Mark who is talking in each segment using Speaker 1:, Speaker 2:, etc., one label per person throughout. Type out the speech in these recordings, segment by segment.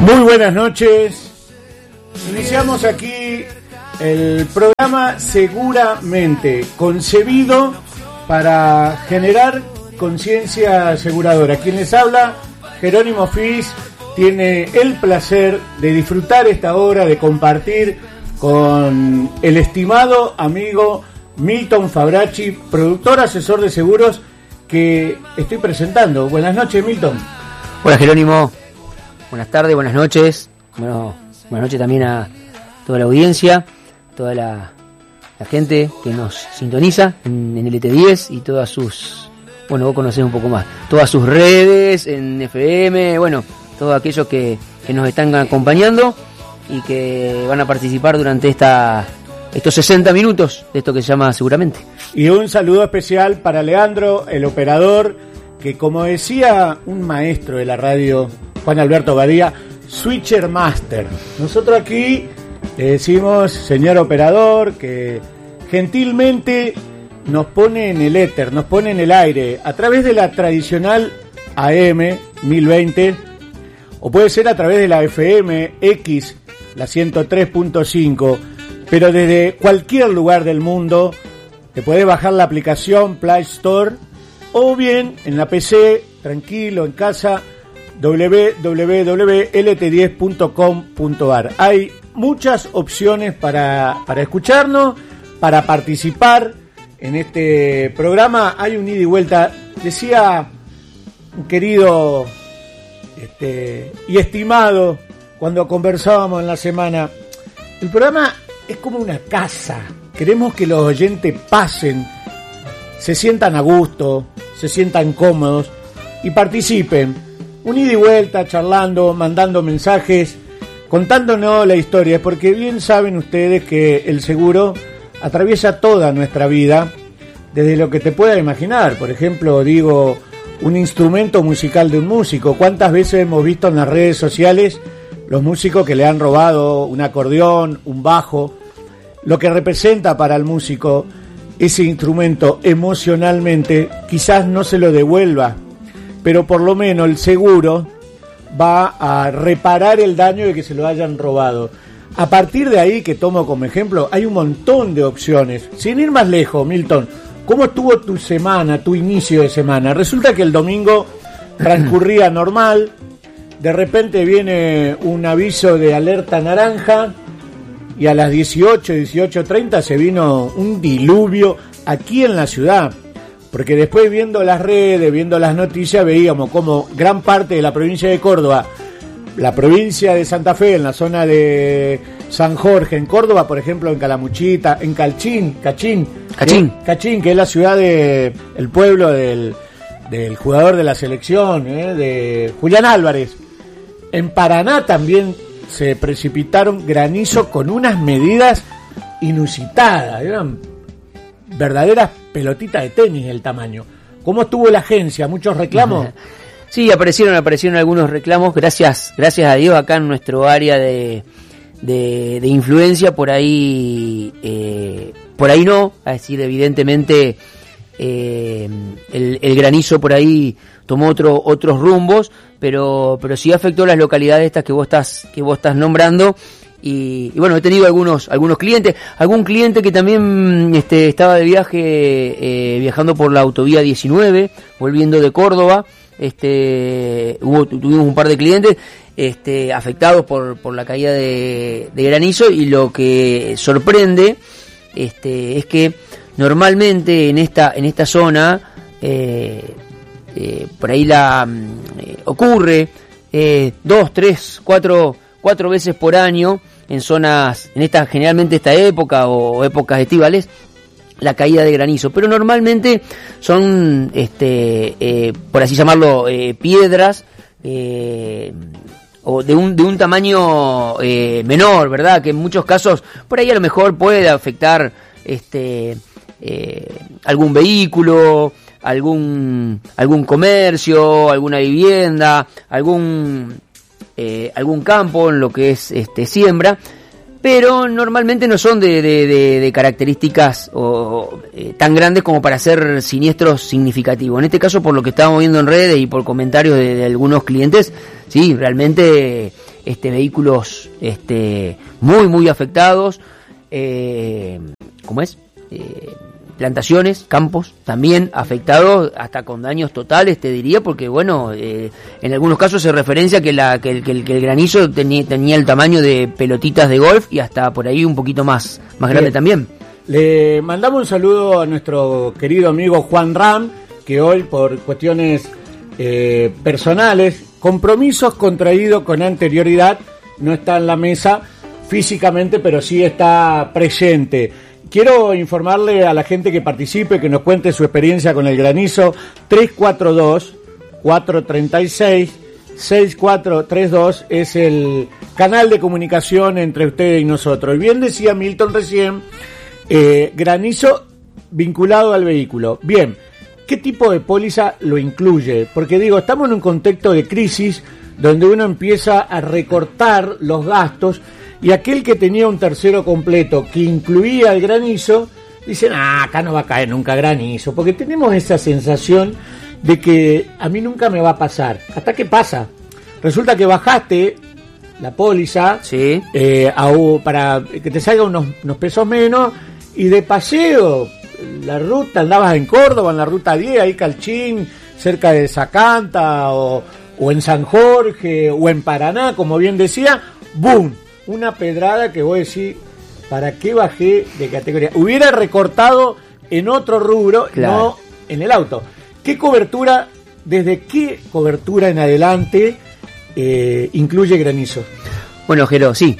Speaker 1: Muy buenas noches. Iniciamos aquí el programa seguramente concebido para generar conciencia aseguradora. Quien les habla, Jerónimo Fis, tiene el placer de disfrutar esta hora, de compartir con el estimado amigo Milton Fabracci, productor, asesor de seguros, que estoy presentando. Buenas noches, Milton.
Speaker 2: Hola, Jerónimo. Buenas tardes, buenas noches. Bueno, buenas noches también a toda la audiencia, toda la gente que nos sintoniza en LT10 y todas sus, bueno, vos conocés un poco más, todas sus redes en FM, bueno, todos aquellos que nos están acompañando y que van a participar durante estos 60 minutos de esto que se llama Seguramente.
Speaker 1: Y un saludo especial para Leandro, el operador, que como decía un maestro de la radio, Juan Alberto Badía, Switcher Master. Nosotros aquí le decimos señor operador, que gentilmente nos pone en el éter, nos pone en el aire, a través de la tradicional AM 1020, o puede ser a través de la FM X, la 103.5, pero desde cualquier lugar del mundo te podés bajar la aplicación Play Store, o bien en la PC, tranquilo, en casa, www.lt10.com.ar. Hay muchas opciones para escucharnos, para participar en este programa. Hay un ida y vuelta. Decía un querido y estimado cuando conversábamos en la semana, el programa es como una casa. Queremos que los oyentes pasen, se sientan a gusto, se sientan cómodos y participen. Un ida y vuelta, charlando, mandando mensajes, contándonos la historia, porque bien saben ustedes que el seguro atraviesa toda nuestra vida, desde lo que te pueda imaginar. Por ejemplo, digo, un instrumento musical de un músico. ¿Cuántas veces hemos visto en las redes sociales los músicos que le han robado un acordeón, un bajo? Lo que representa para el músico ese instrumento emocionalmente, quizás no se lo devuelva, pero por lo menos el seguro va a reparar el daño de que se lo hayan robado. A partir de ahí, que tomo como ejemplo, hay un montón de opciones. Sin ir más lejos, Milton, ¿cómo estuvo tu semana, tu inicio de semana? Resulta que el domingo transcurría normal, de repente viene un aviso de alerta naranja y a las 18:30 se vino un diluvio aquí en la ciudad. Porque después, viendo las redes, viendo las noticias, veíamos como gran parte de la provincia de Córdoba, la provincia de Santa Fe, en la zona de San Jorge, en Córdoba, por ejemplo, en Calamuchita, en Cachín, que es la ciudad el pueblo del jugador de la selección, de Julián Álvarez. En Paraná también se precipitaron granizo con unas medidas inusitadas, eran verdaderas pelotitas de tenis el tamaño. ¿Cómo estuvo la agencia? ¿Muchos reclamos?
Speaker 2: Sí, aparecieron algunos reclamos, gracias a Dios, acá en nuestro área de influencia, por ahí no, es decir, evidentemente el granizo por ahí tomó otros rumbos, pero sí afectó las localidades estas que vos estás nombrando. Y bueno, he tenido algunos clientes, algún cliente que también estaba de viaje, viajando por la autovía 19, volviendo de Córdoba. Tuvimos un par de clientes afectados por la caída de granizo, y lo que sorprende es que normalmente en esta zona por ahí ocurre 2, 3, 4 veces por año en zonas, generalmente esta época o épocas estivales, la caída de granizo, pero normalmente son por así llamarlo, piedras o de un tamaño menor, ¿verdad? Que en muchos casos por ahí a lo mejor puede afectar algún vehículo, algún comercio, alguna vivienda, algún campo en lo que es siembra, pero normalmente no son de características tan grandes como para ser siniestros significativos. En este caso, por lo que estábamos viendo en redes y por comentarios de algunos clientes, sí, realmente vehículos muy, muy afectados, plantaciones, campos también afectados, hasta con daños totales, te diría, porque bueno, en algunos casos se referencia que el granizo tenía el tamaño de pelotitas de golf y hasta por ahí un poquito más grande también.
Speaker 1: Le mandamos un saludo a nuestro querido amigo Juan Ram, que hoy por cuestiones personales, compromisos contraídos con anterioridad, no está en la mesa físicamente, pero sí está presente. Quiero informarle a la gente que participe, que nos cuente su experiencia con el granizo. 342-436-6432 es el canal de comunicación entre usted y nosotros. Y bien decía Milton recién, granizo vinculado al vehículo. Bien, ¿qué tipo de póliza lo incluye? Porque digo, estamos en un contexto de crisis donde uno empieza a recortar los gastos. Y aquel que tenía un tercero completo que incluía el granizo, dicen, acá no va a caer nunca granizo, porque tenemos esa sensación de que a mí nunca me va a pasar. ¿Hasta qué pasa? Resulta que bajaste la póliza,
Speaker 2: sí,
Speaker 1: para que te salga unos pesos menos, y de paseo, la ruta, andabas en Córdoba, en la ruta 10, ahí Calchín, cerca de Zacanta, o en San Jorge, o en Paraná, como bien decía, ¡boom! Una pedrada que voy a decir, ¿para qué bajé de categoría? Hubiera recortado en otro rubro, claro, no en el auto. ¿Qué cobertura, desde qué cobertura en adelante incluye granizo?
Speaker 2: Bueno, Jero, sí,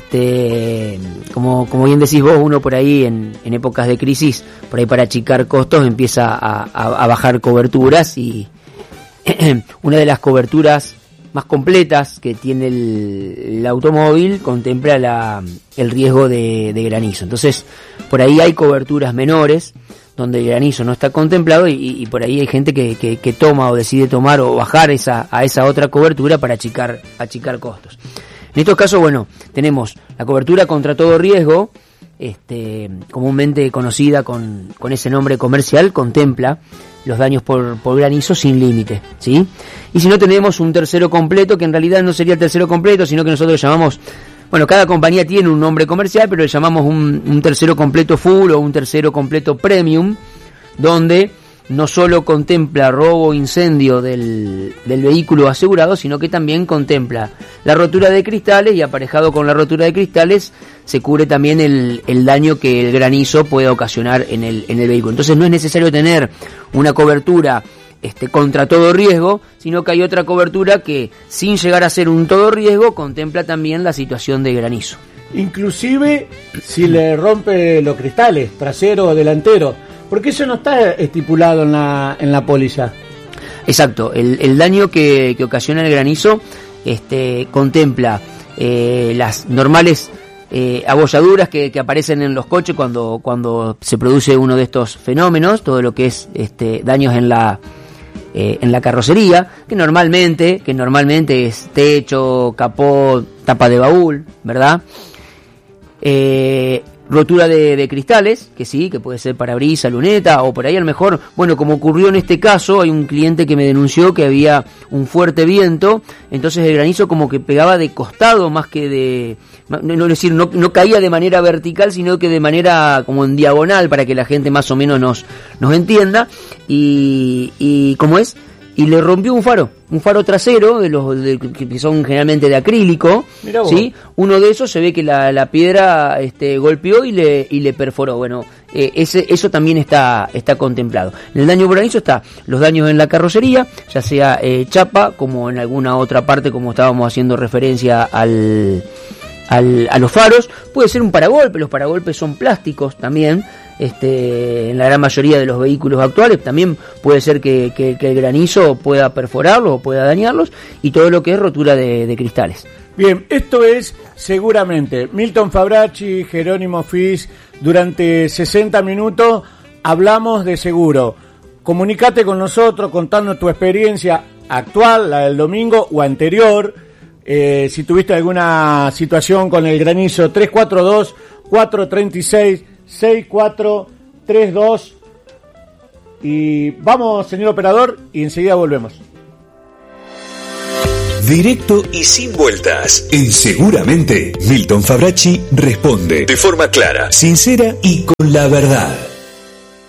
Speaker 2: como bien decís vos, uno por ahí en épocas de crisis, por ahí para achicar costos empieza a bajar coberturas, y una de las coberturas más completas que tiene el automóvil contempla el riesgo de granizo. Entonces, por ahí hay coberturas menores donde el granizo no está contemplado, y por ahí hay gente que toma o decide tomar o bajar a esa otra cobertura para achicar costos. En estos casos, bueno, tenemos la cobertura contra todo riesgo, comúnmente conocida con ese nombre comercial, contempla los daños por granizo sin límite, ¿sí? Y si no, tenemos un tercero completo, que en realidad no sería el tercero completo, sino que nosotros llamamos, bueno, cada compañía tiene un nombre comercial, pero le llamamos un tercero completo full o un tercero completo premium, donde no solo contempla robo o incendio del vehículo asegurado, sino que también contempla la rotura de cristales, y aparejado con la rotura de cristales se cubre también el daño que el granizo puede ocasionar en el vehículo. Entonces no es necesario tener una cobertura contra todo riesgo, sino que hay otra cobertura que, sin llegar a ser un todo riesgo, contempla también la situación de granizo.
Speaker 1: Inclusive si le rompe los cristales, trasero o delantero, porque eso no está estipulado en la póliza.
Speaker 2: Exacto, el daño que ocasiona el granizo contempla las normales abolladuras que aparecen en los coches cuando se produce uno de estos fenómenos, todo lo que es daños en la carrocería, que normalmente es techo, capó, tapa de baúl, ¿verdad? Rotura de cristales, que sí, que puede ser parabrisas, luneta, o por ahí a lo mejor, bueno, como ocurrió en este caso, hay un cliente que me denunció que había un fuerte viento, entonces el granizo como que pegaba de costado más que no caía de manera vertical, sino que de manera como en diagonal, para que la gente más o menos nos entienda, y ¿cómo es? Y le rompió un faro trasero que son generalmente de acrílico, ¿sí? Uno de esos se ve que la piedra golpeó y le perforó. Bueno, eso también está contemplado. En el daño por granizo está los daños en la carrocería, ya sea chapa, como en alguna otra parte, como estábamos haciendo referencia a los faros. Puede ser un paragolpe, los paragolpes son plásticos también. En la gran mayoría de los vehículos actuales también puede ser que el granizo pueda perforarlos o pueda dañarlos, y todo lo que es rotura de cristales.
Speaker 1: Bien, esto es seguramente Milton Fabracci, Jerónimo Fis. Durante 60 minutos hablamos de seguro. Comunicate con nosotros contando tu experiencia actual, la del domingo o anterior. Si tuviste alguna situación con el granizo, 342-436-6432. Y vamos, señor operador, y enseguida volvemos.
Speaker 3: directo y sin vueltas. En Seguramente, Milton Fabracci responde de forma clara, sincera y con la verdad.